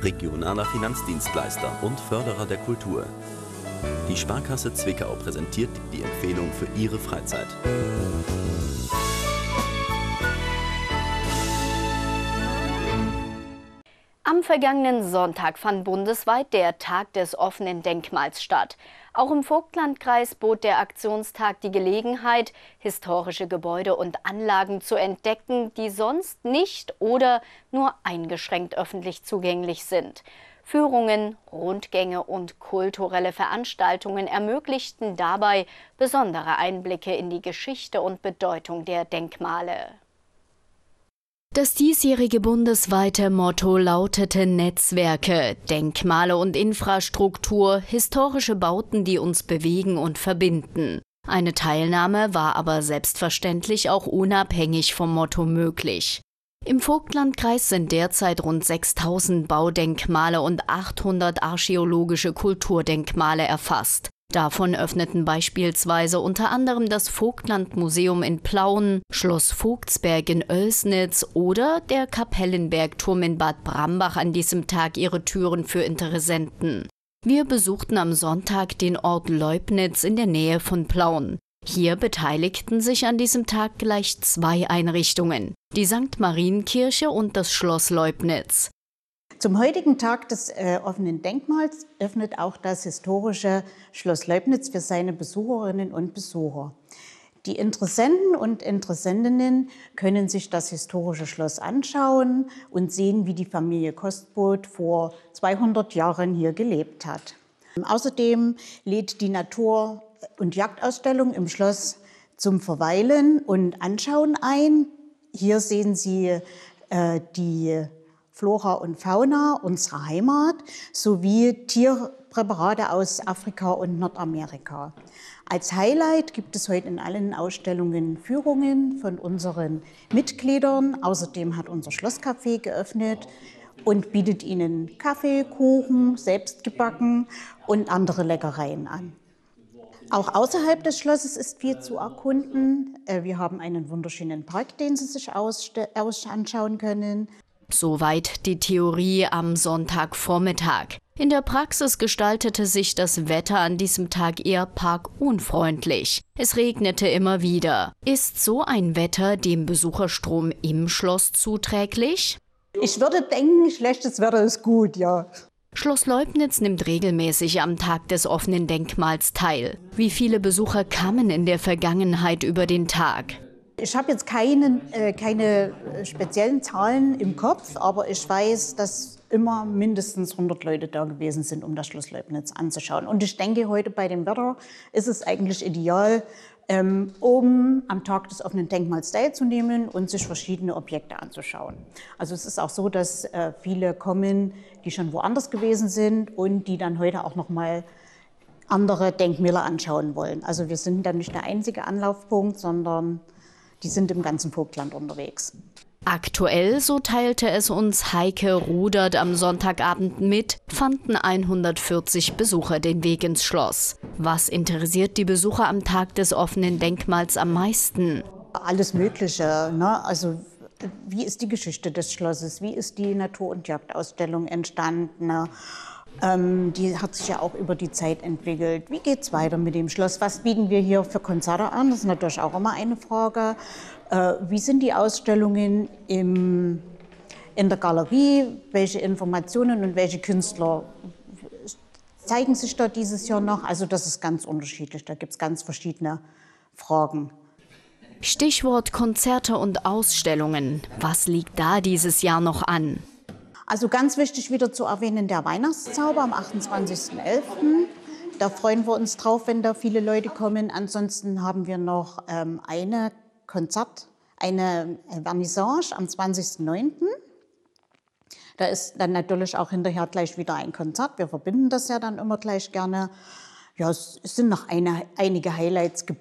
regionaler Finanzdienstleister und Förderer der Kultur. Die Sparkasse Zwickau präsentiert die Empfehlung für Ihre Freizeit. Am vergangenen Sonntag fand bundesweit der Tag des offenen Denkmals statt. Auch im Vogtlandkreis bot der Aktionstag die Gelegenheit, historische Gebäude und Anlagen zu entdecken, die sonst nicht oder nur eingeschränkt öffentlich zugänglich sind. Führungen, Rundgänge und kulturelle Veranstaltungen ermöglichten dabei besondere Einblicke in die Geschichte und Bedeutung der Denkmale. Das diesjährige bundesweite Motto lautete Netzwerke, Denkmale und Infrastruktur, historische Bauten, die uns bewegen und verbinden. Eine Teilnahme war aber selbstverständlich auch unabhängig vom Motto möglich. Im Vogtlandkreis sind derzeit rund 6.000 Baudenkmale und 800 archäologische Kulturdenkmale erfasst. Davon öffneten beispielsweise unter anderem das Vogtlandmuseum in Plauen, Schloss Vogtsberg in Oelsnitz oder der Kapellenbergturm in Bad Brambach an diesem Tag ihre Türen für Interessenten. Wir besuchten am Sonntag den Ort Leubnitz in der Nähe von Plauen. Hier beteiligten sich an diesem Tag gleich 2 Einrichtungen, die St. Marienkirche und das Schloss Leubnitz. Zum heutigen Tag des offenen Denkmals öffnet auch das historische Schloss Leubnitz für seine Besucherinnen und Besucher. Die Interessenten und Interessentinnen können sich das historische Schloss anschauen und sehen, wie die Familie Kostboth vor 200 Jahren hier gelebt hat. Außerdem lädt die Natur- und Jagdausstellung im Schloss zum Verweilen und Anschauen ein. Hier sehen Sie die Flora und Fauna unserer Heimat sowie Tierpräparate aus Afrika und Nordamerika. Als Highlight gibt es heute in allen Ausstellungen Führungen von unseren Mitgliedern. Außerdem hat unser Schlosscafé geöffnet und bietet Ihnen Kaffee, Kuchen, selbstgebacken und andere Leckereien an. Auch außerhalb des Schlosses ist viel zu erkunden. Wir haben einen wunderschönen Park, den Sie sich anschauen können. Soweit die Theorie am Sonntagvormittag. In der Praxis gestaltete sich das Wetter an diesem Tag eher parkunfreundlich. Es regnete immer wieder. Ist so ein Wetter dem Besucherstrom im Schloss zuträglich? Ich würde denken, schlechtes Wetter ist gut, ja. Schloss Leubnitz nimmt regelmäßig am Tag des offenen Denkmals teil. Wie viele Besucher kamen in der Vergangenheit über den Tag? Ich habe jetzt keine speziellen Zahlen im Kopf, aber ich weiß, dass immer mindestens 100 Leute da gewesen sind, um das Schloss Leubnitz anzuschauen. Und ich denke, heute bei dem Wetter ist es eigentlich ideal, um am Tag des offenen Denkmals teilzunehmen und sich verschiedene Objekte anzuschauen. Also es ist auch so, dass viele kommen, die schon woanders gewesen sind und die dann heute auch noch mal andere Denkmäler anschauen wollen. Also wir sind dann nicht der einzige Anlaufpunkt, sondern die sind im ganzen Vogtland unterwegs. Aktuell, so teilte es uns Heike Rudert am Sonntagabend mit, fanden 140 Besucher den Weg ins Schloss. Was interessiert die Besucher am Tag des offenen Denkmals am meisten? Alles Mögliche, ne? Also wie ist die Geschichte des Schlosses? Wie ist die Natur- und Jagdausstellung entstanden? Ne? Die hat sich ja auch über die Zeit entwickelt. Wie geht es weiter mit dem Schloss? Was bieten wir hier für Konzerte an? Das ist natürlich auch immer eine Frage. Wie sind die Ausstellungen in der Galerie? Welche Informationen und welche Künstler zeigen sich da dieses Jahr noch? Also das ist ganz unterschiedlich. Da gibt es ganz verschiedene Fragen. Stichwort Konzerte und Ausstellungen. Was liegt da dieses Jahr noch an? Also ganz wichtig wieder zu erwähnen, der Weihnachtszauber am 28.11. Da freuen wir uns drauf, wenn da viele Leute kommen. Ansonsten haben wir noch eine Vernissage am 20.09. Da ist dann natürlich auch hinterher gleich wieder ein Konzert. Wir verbinden das ja dann immer gleich gerne. Ja, es sind noch einige Highlights geplant.